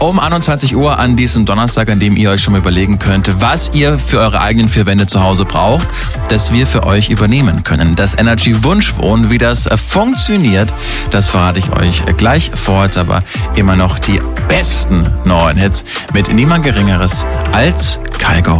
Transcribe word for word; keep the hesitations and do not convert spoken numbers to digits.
Um einundzwanzig Uhr an diesem Donnerstag, an dem ihr euch schon mal überlegen könnt, was ihr für eure eigenen vier Wände zu Hause braucht, das wir für euch übernehmen können. Das Energy Wunschwohnen, wie das funktioniert, das verrate ich euch gleich. Vor jetzt aber immer noch die besten neuen Hits mit niemand Geringeres als Kygo.